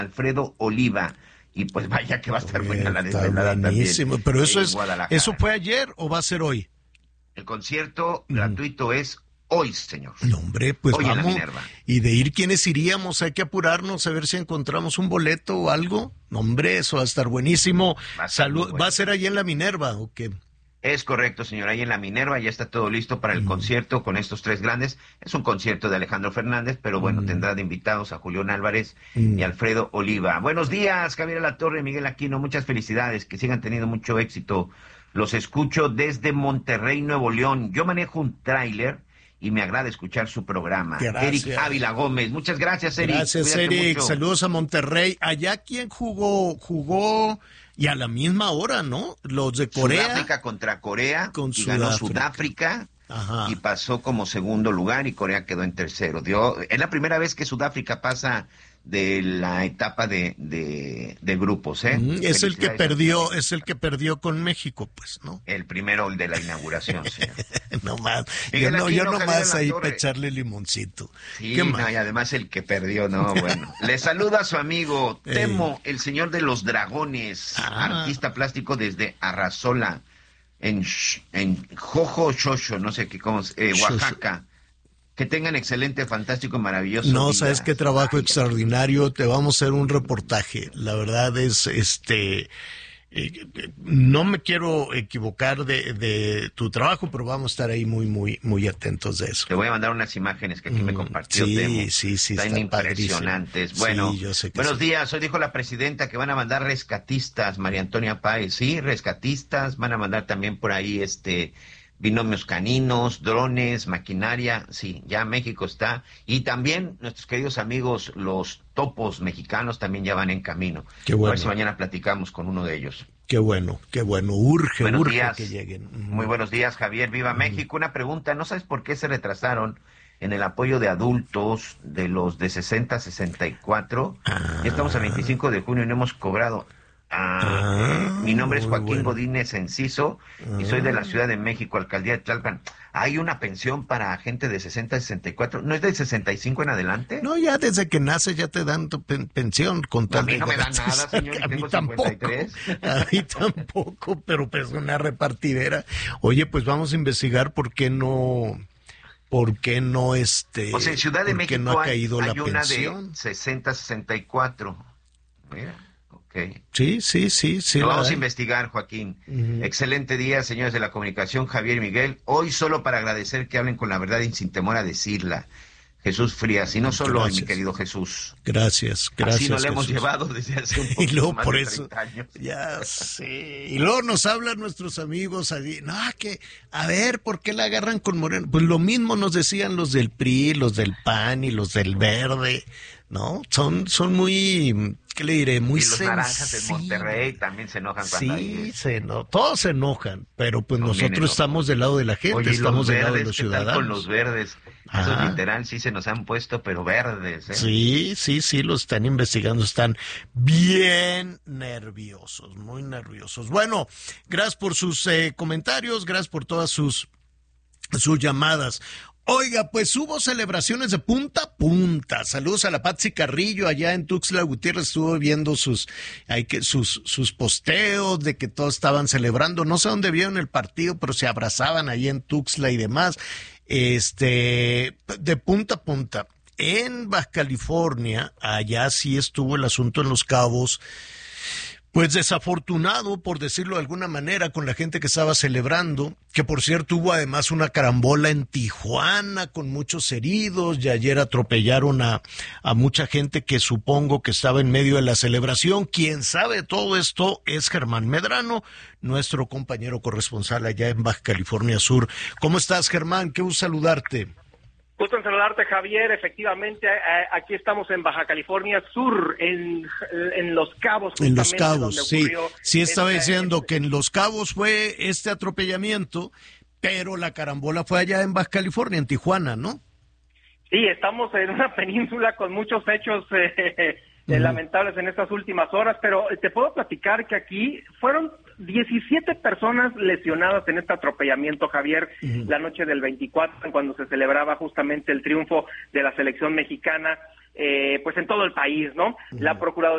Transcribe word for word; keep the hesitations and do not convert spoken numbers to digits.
Alfredo Oliva. Y pues vaya que va a estar buena la Está desvelada buenísimo. también. Pero eso en es, Guadalajara. ¿eso fue ayer o va a ser hoy? El concierto Mm. gratuito es hoy, señor. No, hombre, pues Hoy en la vamos. Minerva. Y de ir, ¿quiénes iríamos? Hay que apurarnos a ver si encontramos un boleto o algo. No, hombre, eso va a estar buenísimo. Va a estar Salud, muy bueno. ¿Va a ser allí en la Minerva o qué? Es correcto, señor. Ahí en la Minerva ya está todo listo para el Mm. concierto con estos tres grandes. Es un concierto de Alejandro Fernández, pero bueno, Mm. tendrá de invitados a Julián Álvarez Mm. y Alfredo Oliva. Buenos días, Javier Alatorre, Miguel Aquino. Muchas felicidades, que sigan teniendo mucho éxito. Los escucho desde Monterrey, Nuevo León. Yo manejo un tráiler y me agrada escuchar su programa. Gracias. Eric Ávila Gómez. Muchas gracias, Eric. Gracias, Cuídate Eric. mucho. Saludos a Monterrey. Allá, ¿quién jugó? Jugó y a la misma hora, ¿no? Los de Corea. Sudáfrica contra Corea. Con y ganó Sudáfrica. Sudáfrica. Ajá. Y pasó como segundo lugar y Corea quedó en tercero. Dio, es la primera vez que Sudáfrica pasa de la etapa de, de, de grupos, ¿eh? Mm, es el que Felicidades. perdió, es el que perdió con México, pues, ¿no? El primero, el de la inauguración, señor. no más, yo Miguel no, yo Aquino, nomás Javier ahí Alatorre. para echarle limoncito. Sí, ¿Qué no, más? y además el que perdió, no, bueno. Le saluda a su amigo Ey. Temo, el señor de los dragones, Ah. artista plástico desde Arrazola, en, Sh- en Jojo Shosho, no sé qué, cómo, es, eh, Shosho. Oaxaca. Que tengan excelente, fantástico, maravilloso No, día. sabes qué trabajo Ay, extraordinario. Te vamos a hacer un reportaje. La verdad es, este, eh, no me quiero equivocar de, de tu trabajo, pero vamos a estar ahí muy, muy, muy atentos de eso. Te voy a mandar unas imágenes que aquí me Mm, compartió sí, Temo. sí, sí, Están está impresionantes. padrísimo. Bueno, Sí, yo sé que buenos sí. días. Hoy dijo la presidenta que van a mandar rescatistas, María Antonia Páez. Sí, rescatistas. Van a mandar también por ahí este binomios caninos, drones, maquinaria. Sí, ya México está. Y también nuestros queridos amigos, los topos mexicanos, también ya van en camino. Qué bueno. A ver si mañana platicamos con uno de ellos. Qué bueno, qué bueno. Urge, Buenos urge días. que lleguen. Ujú. Muy buenos días, Javier. Viva México. Una pregunta, ¿no sabes por qué se retrasaron en el apoyo de adultos de los de sesenta a sesenta y cuatro? Ah. Ya estamos a veinticinco de junio y no hemos cobrado. Ah, Ah, eh, mi nombre es muy Joaquín bueno. Godínez Enciso y soy de la Ciudad de México, alcaldía de Tlalpan. ¿Hay una pensión para gente de sesenta a sesenta y cuatro? ¿No es de sesenta y cinco en adelante? No, ya desde que nace ya te dan tu pen- pensión con tal A mí de no me dan gastos. nada, señor, y A mí tengo tampoco. cincuenta y tres. A mí tampoco, pero pues una repartidera. Oye, pues vamos a investigar por qué no, por qué no este, O sea, en Ciudad de por qué México no ha hay, caído hay la una pensión. de sesenta a sesenta y cuatro. Mira, ok. Sí, sí, sí, sí. Lo la vamos a hay. investigar, Joaquín. Ujú. Excelente día, señores de la comunicación, Javier y Miguel. Hoy solo para agradecer que hablen con la verdad y sin temor a decirla. Jesús Frías, y no solo hoy, mi Gracias. querido Jesús. Gracias, gracias. Así nos le hemos Jesús. llevado desde hace un Y poco luego más por de eso, treinta años. ya sé. Y luego nos hablan nuestros amigos allí, no, que, a ver, ¿por qué la agarran con Moreno? Pues lo mismo nos decían los del P R I, los del P A N y los del Verde, ¿no? Son, son muy, ¿qué le diré? Muy Y los naranjas de sensibles. Monterrey también se enojan cuando hay Sí, eso. se no, todos se enojan, pero pues Son bien nosotros enojosos. estamos del lado de la gente, Oye, ¿y estamos los del lado de verdes, los qué tal ciudadanos. con los verdes? Esos Ajá. literal sí se nos han puesto, pero verdes, ¿eh? Sí, sí, sí, lo están investigando, están bien nerviosos, muy nerviosos. Bueno, gracias por sus eh, comentarios, gracias por todas sus, sus llamadas. Oiga, pues hubo celebraciones de punta a punta. Saludos a la Patsy Carrillo allá en Tuxtla Gutiérrez. Estuve viendo sus, hay que, sus, sus posteos de que todos estaban celebrando. No sé dónde vieron el partido, pero se abrazaban ahí en Tuxtla y demás. Este, de punta a punta. En Baja California, allá sí estuvo el asunto en Los Cabos. Pues desafortunado, por decirlo de alguna manera, con la gente que estaba celebrando, que por cierto hubo además una carambola en Tijuana con muchos heridos, y ayer atropellaron a, a mucha gente que supongo que estaba en medio de la celebración. Quien sabe todo esto es Germán Medrano, nuestro compañero corresponsal allá en Baja California Sur. ¿Cómo estás, Germán? Qué gusto saludarte. Gusto en saludarte, Javier. Efectivamente, eh, aquí estamos en Baja California Sur, en, en Los Cabos. En Los justamente Cabos, donde sí. ocurrió Sí estaba este- diciendo que en Los Cabos fue este atropellamiento, pero la carambola fue allá en Baja California, en Tijuana, ¿no? Sí, estamos en una península con muchos hechos eh, eh, Ujú. lamentables en estas últimas horas, pero te puedo platicar que aquí fueron diecisiete personas lesionadas en este atropellamiento, Javier, Ujú. la noche del veinticuatro, cuando se celebraba justamente el triunfo de la selección mexicana. eh, pues en todo el país, ¿no? Uh-huh. La Procuraduría